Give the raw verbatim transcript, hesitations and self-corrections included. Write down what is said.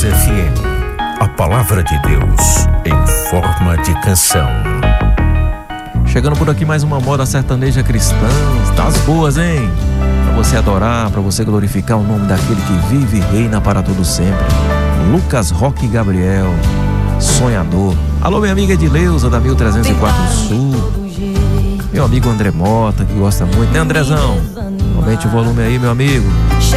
Trans F M, a palavra de Deus em forma de canção. Chegando por aqui mais uma moda sertaneja cristã, das boas, hein? Pra você adorar, pra você glorificar o nome daquele que vive e reina para todo sempre. Lucas Roque Gabriel, Sonhador. Alô, minha amiga Edileuza, da mil trezentos e quatro Sul. Meu amigo André Mota, que gosta muito, né, Andrezão? Aumente o volume aí, meu amigo.